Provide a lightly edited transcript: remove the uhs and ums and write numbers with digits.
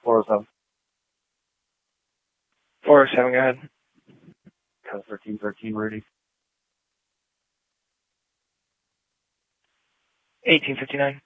407. 407, go ahead. Code 1313, Rudy. 1859.